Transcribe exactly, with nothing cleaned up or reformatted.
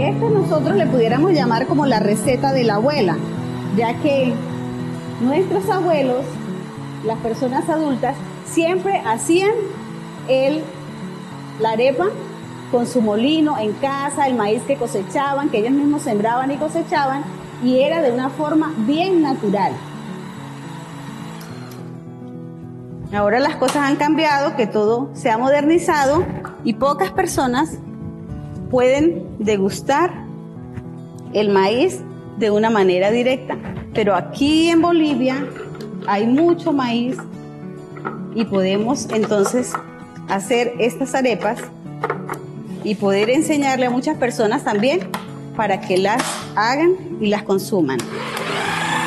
esta nosotros le pudiéramos llamar como la receta de la abuela, ya que nuestros abuelos, las personas adultas, siempre hacían el, la arepa con su molino en casa, el maíz que cosechaban, que ellos mismos sembraban y cosechaban, y era de una forma bien natural. Ahora las cosas han cambiado, que todo se ha modernizado y pocas personas pueden degustar el maíz de una manera directa. Pero aquí en Bolivia hay mucho maíz y podemos entonces hacer estas arepas y poder enseñarle a muchas personas también para que las hagan y las consuman.